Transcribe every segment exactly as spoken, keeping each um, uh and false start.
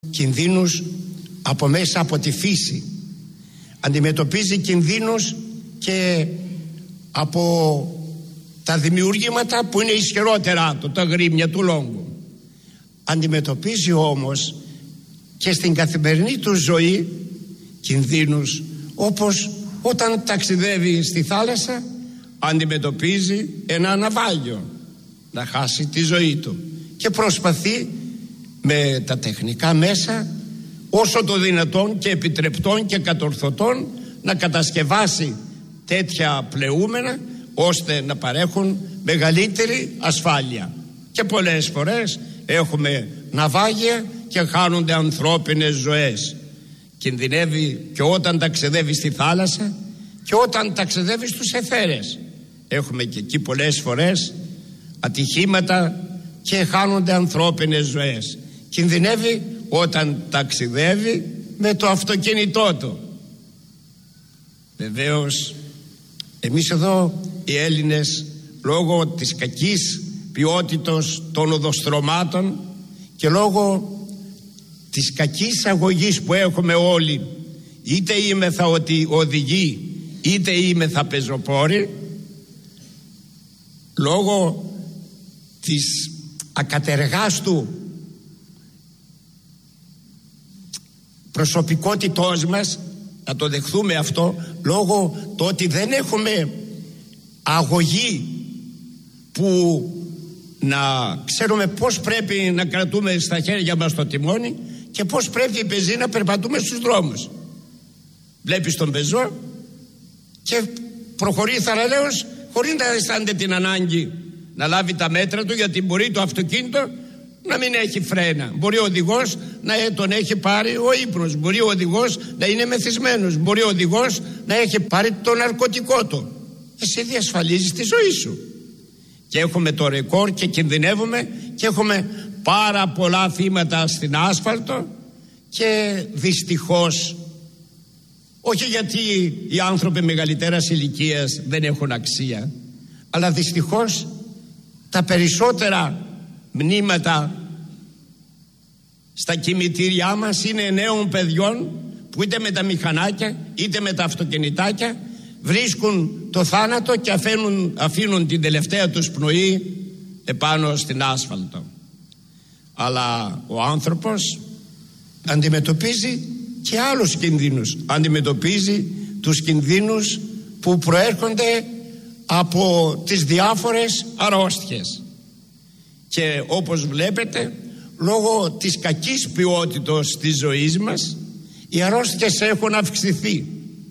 κινδύνους από μέσα από τη φύση. Αντιμετωπίζει κινδύνους και από τα δημιουργήματα που είναι ισχυρότερα του, τα γρήμια του λόγου. Αντιμετωπίζει όμως και στην καθημερινή του ζωή κινδύνους, όπως όταν ταξιδεύει στη θάλασσα αντιμετωπίζει ένα ναυάγιο, να χάσει τη ζωή του, και προσπαθεί με τα τεχνικά μέσα όσο το δυνατόν και επιτρεπτών και κατορθωτών να κατασκευάσει τέτοια πλεούμενα ώστε να παρέχουν μεγαλύτερη ασφάλεια. Και πολλές φορές έχουμε ναυάγια και χάνονται ανθρώπινες ζωές. Κινδυνεύει και όταν ταξιδεύει στη θάλασσα και όταν ταξιδεύει στους αιθέρες. Έχουμε και εκεί πολλές φορές ατυχήματα και χάνονται ανθρώπινες ζωές. Κινδυνεύει όταν ταξιδεύει με το αυτοκίνητό του. Βεβαίως εμείς εδώ οι Έλληνες, λόγω της κακής ποιότητας των οδοστρωμάτων και λόγω της κακής αγωγής που έχουμε όλοι, είτε είμεθα ότι οδηγοί είτε είμεθα πεζοπόροι, λόγω της ακατεργάστου προσωπικότητός μας, να το δεχθούμε αυτό, λόγω το ότι δεν έχουμε αγωγή που να ξέρουμε πώς πρέπει να κρατούμε στα χέρια μας το τιμόνι και πώς πρέπει οι πεζοί να περπατούμε στους δρόμους. Βλέπεις τον πεζό και προχωρεί θαραλέως χωρίς να αισθάνεται την ανάγκη να λάβει τα μέτρα του, γιατί μπορεί το αυτοκίνητο να μην έχει φρένα, μπορεί ο οδηγός να τον έχει πάρει ο ύπνος, μπορεί ο οδηγός να είναι μεθυσμένος, μπορεί ο οδηγός να έχει πάρει το ναρκωτικό του. Εσύ διασφαλίζεις τη ζωή σου. Και έχουμε το ρεκόρ και κινδυνεύουμε και έχουμε πάρα πολλά θύματα στην άσφαλτο, και δυστυχώς, όχι γιατί οι άνθρωποι μεγαλύτερας ηλικίας δεν έχουν αξία, αλλά δυστυχώς τα περισσότερα μνήματα στα κημητήριά μας είναι νέων παιδιών που είτε με τα μηχανάκια είτε με τα αυτοκινητάκια βρίσκουν το θάνατο και αφήνουν, αφήνουν την τελευταία τους πνοή επάνω στην άσφαλτο. Αλλά ο άνθρωπος αντιμετωπίζει και άλλους κινδύνους. Αντιμετωπίζει τους κινδύνους που προέρχονται από τις διάφορες αρρώστιες. Και όπως βλέπετε, λόγω της κακής ποιότητας της ζωής μας, οι αρρώστιες έχουν αυξηθεί.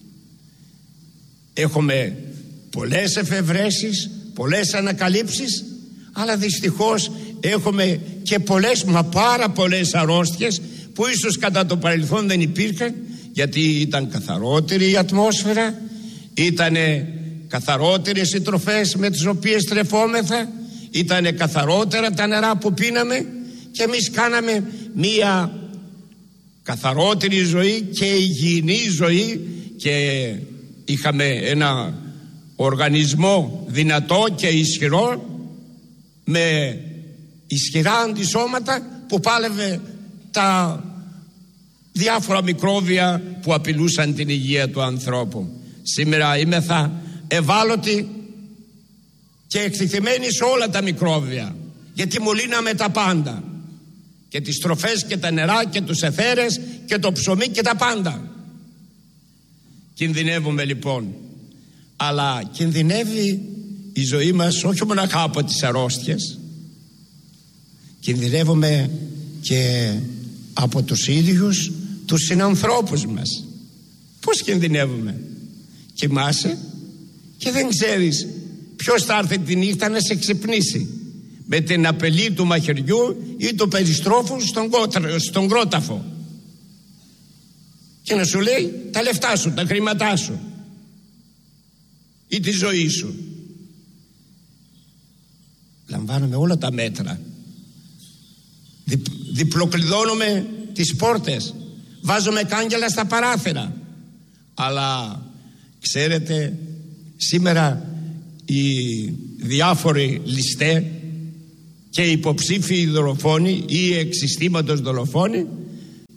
Έχουμε πολλές εφευρέσεις, πολλές ανακαλύψεις, αλλά δυστυχώς έχουμε και πολλές, μα πάρα πολλές αρρώστιες που ίσως κατά το παρελθόν δεν υπήρχαν, γιατί ήταν καθαρότερη η ατμόσφαιρα, ήταν καθαρότερες οι τροφές με τις οποίες τρεφόμεθα, ήταν καθαρότερα τα νερά που πίναμε, και εμείς κάναμε μία καθαρότερη ζωή και υγιεινή ζωή και είχαμε ένα οργανισμό δυνατό και ισχυρό με ισχυρά αντισώματα που πάλευε τα διάφορα μικρόβια που απειλούσαν την υγεία του ανθρώπου. Σήμερα είμεθα ευάλωτοι και εκτεθειμένοι σε όλα τα μικρόβια, γιατί μολύναμε τα πάντα, και τις τροφές και τα νερά και τους αιθέρες και το ψωμί και τα πάντα. Κινδυνεύουμε λοιπόν, αλλά κινδυνεύει η ζωή μας όχι μοναχά από τις αρρώστιες, κινδυνεύουμε και από τους ίδιους τους συνανθρώπους μας. Πώς κινδυνεύουμε? Κοιμάσαι και δεν ξέρεις ποιος θα έρθει τη νύχτα να σε ξυπνήσει με την απελή του μαχαιριού ή του περιστρόφου στον, κότρα, στον κρόταφο, και να σου λέει τα λεφτά σου, τα χρήματά σου ή τη ζωή σου. Λαμβάνουμε όλα τα μέτρα, Δι, διπλοκλειδώνουμε τις πόρτες, βάζουμε κάγκελα στα παράθυρα, αλλά ξέρετε, σήμερα οι διάφοροι ληστέ και υποψήφιοι δολοφόνοι ή εξ συστήματος δολοφόνοι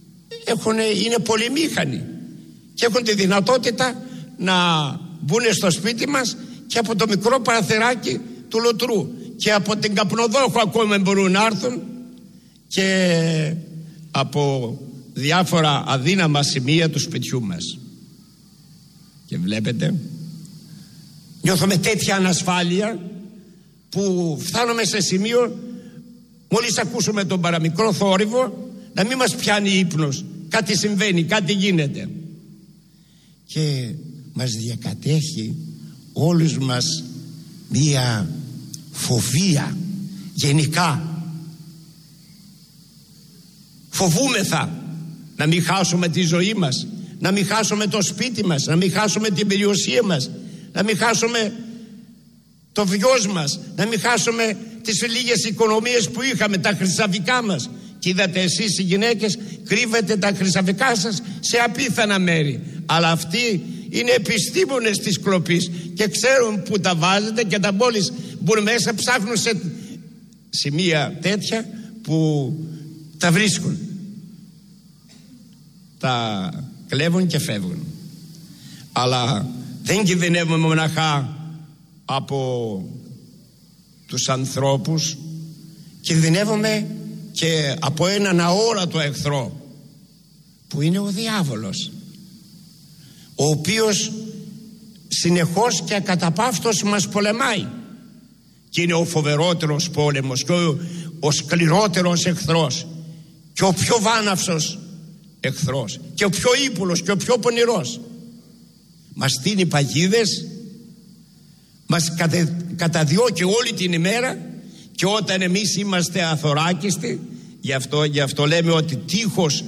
έχουν, είναι πολυμήχανοι και έχουν τη δυνατότητα να μπουν στο σπίτι μας και από το μικρό παραθυράκι του λωτρού και από την καπνοδόχο ακόμα μπορούν να έρθουν και από διάφορα αδύναμα σημεία του σπιτιού μας. Και βλέπετε, νιώθουμε τέτοια ανασφάλεια που φτάνουμε σε σημείο μόλις ακούσουμε τον παραμικρό θόρυβο να μην μας πιάνει ύπνος. Κάτι συμβαίνει, κάτι γίνεται και μας διακατέχει όλους μας μία φοβία γενικά. Φοβούμεθα να μην χάσουμε τη ζωή μας, να μην χάσουμε το σπίτι μας, να μην χάσουμε την περιουσία μας, να μην χάσουμε το βιός μας, να μην χάσουμε τις λίγες οικονομίες που είχαμε, τα χρυσαβικά μας. Και είδατε εσείς οι γυναίκες, κρύβετε τα χρυσαβικά σας σε απίθανα μέρη, αλλά αυτοί είναι επιστήμονες της κλοπής και ξέρουν που τα βάζετε και τα μόλις μπουν μέσα ψάχνουν σε σημεία τέτοια που τα βρίσκουν, τα κλέβουν και φεύγουν. Αλλά δεν κινδυνεύουμε μοναχά από τους ανθρώπους, κινδυνεύουμε και από έναν αόρατο εχθρό που είναι ο διάβολος, ο οποίος συνεχώς και ακαταπαύστος μας πολεμάει και είναι ο φοβερότερος πόλεμος και ο, ο σκληρότερος εχθρός και ο πιο βάναυσος εχθρός και ο πιο ύπουλος και ο πιο πονηρός. Μας στείνει παγίδες, μας κατε, καταδιώκει όλη την ημέρα και όταν εμείς είμαστε αθωράκιστοι, γι' αυτό, γι' αυτό λέμε ότι τείχος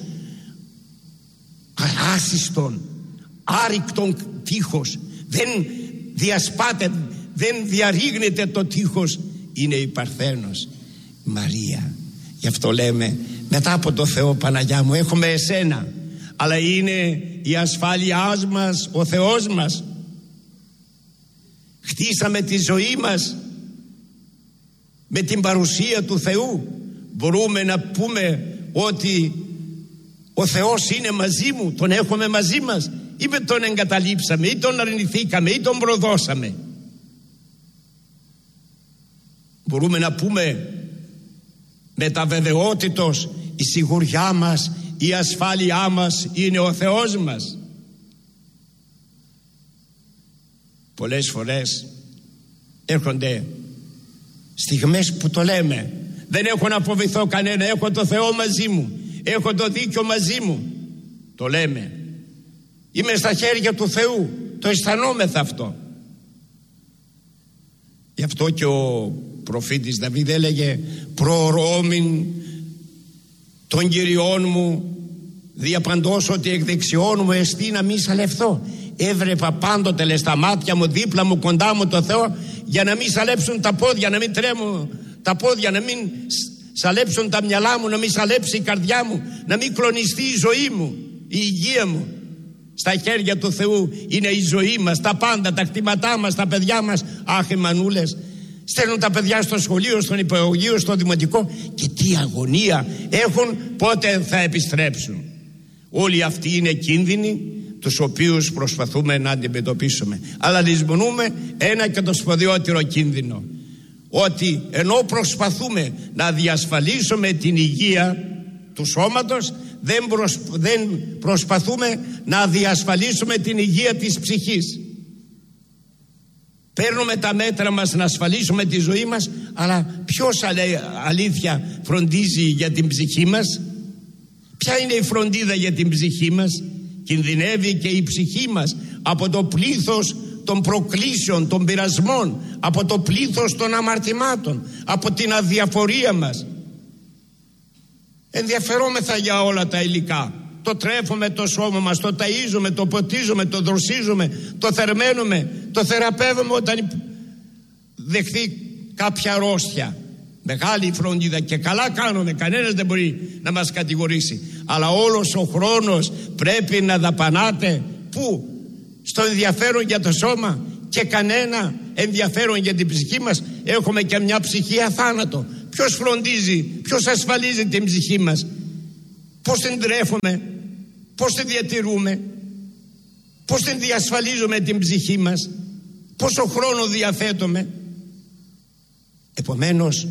άσυστον, άρρηκτον τείχος, δεν διασπάται, δεν διαρρήγνεται το τείχος, είναι η Παρθένος Μαρία. Γι' αυτό λέμε μετά από το Θεό, Παναγιά μου, έχουμε εσένα, αλλά είναι η ασφάλειά μας ο Θεός μας. Χτίσαμε τη ζωή μας με την παρουσία του Θεού. Μπορούμε να πούμε ότι ο Θεός είναι μαζί μου, τον έχουμε μαζί μας, ή με τον εγκαταλείψαμε ή τον αρνηθήκαμε ή τον προδώσαμε. Μπορούμε να πούμε με τα βεβαιότητος η σιγουριά μας, η ασφάλειά μας είναι ο Θεός μας. Πολλές φορές έρχονται στιγμές που το λέμε, δεν έχω να φοβηθώ κανένα, έχω το Θεό μαζί μου, έχω το δίκιο μαζί μου. Το λέμε, είμαι στα χέρια του Θεού, το αισθανόμεθα αυτό. Γι' αυτό και ο προφήτης Δαβίδ έλεγε, προορώμην των Κυριών μου διαπαντός ότι εκ δεξιών μου εστί να μη σαλευθώ. Έβρεπα πάντοτε λες τα μάτια μου δίπλα μου, κοντά μου το Θεό, για να μην σαλέψουν τα πόδια, να μην τρέμουν τα πόδια, να μην σαλέψουν τα μυαλά μου, να μην σαλέψει η καρδιά μου, να μην κλονιστεί η ζωή μου, η υγεία μου. Στα χέρια του Θεού είναι η ζωή μας, τα πάντα, τα κτήματά μας, τα παιδιά μας. Αχ, οι μανούλες στέλνουν τα παιδιά στο σχολείο, στον υπηαγωγείο, στο δημοτικό και τι αγωνία έχουν, πότε θα επιστρέψουν. Όλοι αυτοί είναι κίνδυνοι τους οποίους προσπαθούμε να αντιμετωπίσουμε. Αλλά λησμονούμε ένα και το σπουδαιότερο κίνδυνο, ότι ενώ προσπαθούμε να διασφαλίσουμε την υγεία του σώματος, δεν, προσ... δεν προσπαθούμε να διασφαλίσουμε την υγεία της ψυχής. Παίρνουμε τα μέτρα μας να ασφαλίσουμε τη ζωή μας, αλλά ποιος αλήθεια φροντίζει για την ψυχή μας? Ποια είναι η φροντίδα για την ψυχή μας? Κινδυνεύει και η ψυχή μας από το πλήθος των προκλήσεων, των πειρασμών, από το πλήθος των αμαρτημάτων, από την αδιαφορία μας. Ενδιαφερόμεθα για όλα τα υλικά. Το τρέφουμε το σώμα μας, το ταΐζουμε, το ποτίζουμε, το δροσίζουμε, το θερμαίνουμε, το θεραπεύουμε όταν δεχθεί κάποια αρρώστια. Μεγάλη φροντίδα και καλά κάνουμε, κανένας δεν μπορεί να μας κατηγορήσει. Αλλά όλος ο χρόνος πρέπει να δαπανάτε πού? Στο ενδιαφέρον για το σώμα και κανένα ενδιαφέρον για την ψυχή μας. Έχουμε και μια ψυχή αθάνατο. Ποιος φροντίζει, ποιος ασφαλίζει την ψυχή μας? Πώς την τρέφουμε? Πώς τη διατηρούμε? Πώς την διασφαλίζουμε την ψυχή μας? Πόσο χρόνο διαθέτουμε? Επομένως,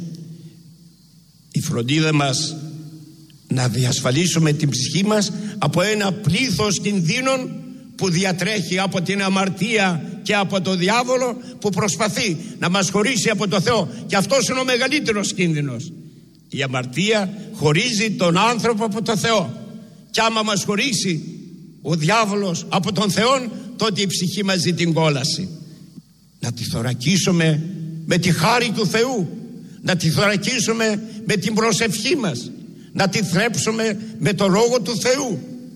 η φροντίδα μας να διασφαλίσουμε την ψυχή μας από ένα πλήθος κινδύνων που διατρέχει από την αμαρτία και από το διάβολο, που προσπαθεί να μας χωρίσει από το Θεό. Και αυτός είναι ο μεγαλύτερος κίνδυνος. Η αμαρτία χωρίζει τον άνθρωπο από το Θεό. Και άμα μας χωρίσει ο διάβολος από τον Θεό, τότε η ψυχή μας ζει την κόλαση. Να τη θωρακίσουμε με τη χάρη του Θεού, να τη θωρακίσουμε με την προσευχή μας, να τη θρέψουμε με το Λόγο του Θεού,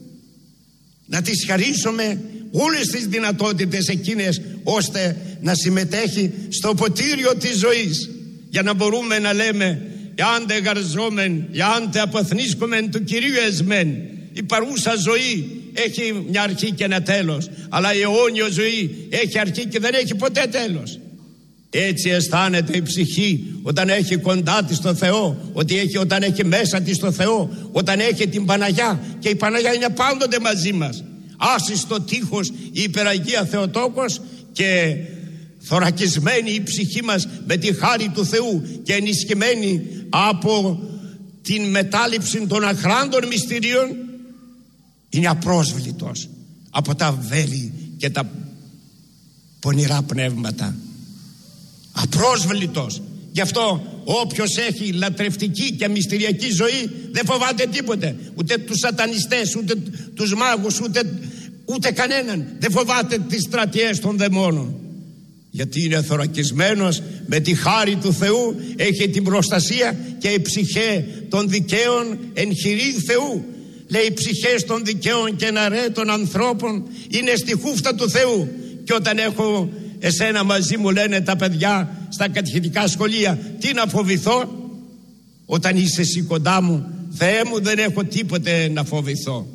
να της χαρίσουμε όλες τις δυνατότητες εκείνες ώστε να συμμετέχει στο ποτήριο της ζωής, για να μπορούμε να λέμε «Εάν τε γαρζόμεν, εάν τε αποθνίσκομεν του Κυρίου εσμέν». Η παρούσα ζωή έχει μια αρχή και ένα τέλος, αλλά η αιώνια ζωή έχει αρχή και δεν έχει ποτέ τέλος. Έτσι αισθάνεται η ψυχή όταν έχει κοντά της το Θεό, ότι έχει, όταν έχει μέσα της το Θεό, όταν έχει την Παναγιά, και η Παναγιά είναι πάντοτε μαζί μας. Άσυστο τείχος η υπεραγία Θεοτόκος, και θωρακισμένη η ψυχή μας με τη χάρη του Θεού και ενισχυμένη από την μετάληψη των αχράντων μυστηρίων, είναι απρόσβλητος από τα βέλη και τα πονηρά πνεύματα. Απρόσβλητος. Γι' αυτό όποιος έχει λατρευτική και μυστηριακή ζωή δεν φοβάται τίποτε, ούτε τους σατανιστές, ούτε τους μάγους, ούτε, ούτε κανέναν. Δεν φοβάται τις στρατιές των δαιμόνων, γιατί είναι θωρακισμένος με τη χάρη του Θεού, έχει την προστασία, και η ψυχέ των δικαίων εν χειρή Θεού. Λέει, οι ψυχές των δικαίων και εναρέτων ανθρώπων είναι στη χούφτα του Θεού. Και όταν έχω εσένα μαζί μου, λένε τα παιδιά στα κατηχητικά σχολεία, τι να φοβηθώ? Όταν είσαι εσύ κοντά μου, Θεέ μου, δεν έχω τίποτε να φοβηθώ.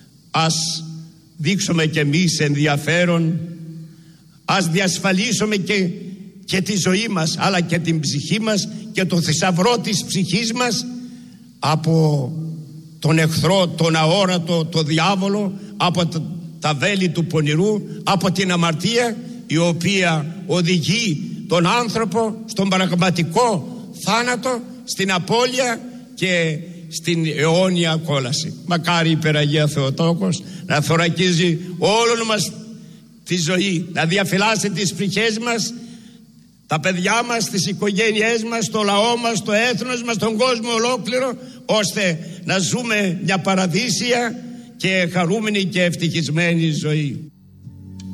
Ας δείξουμε κι εμείς ενδιαφέρον, ας διασφαλίσουμε και, και τη ζωή μας, αλλά και την ψυχή μας και το θησαυρό της ψυχής μας από τον εχθρό, τον αόρατο, το διάβολο, από τα βέλη του πονηρού, από την αμαρτία, η οποία οδηγεί τον άνθρωπο στον πραγματικό θάνατο, στην απώλεια και στην αιώνια κόλαση. Μακάρι η υπεραγία Θεοτόκος να θωρακίζει όλων μας τη ζωή, να διαφυλάσει τις ψυχές μας, τα παιδιά μας, τις οικογένειές μας, το λαό μας, το έθνος μας, τον κόσμο ολόκληρο, ώστε να ζούμε μια παραδείσια και χαρούμενη και ευτυχισμένη ζωή.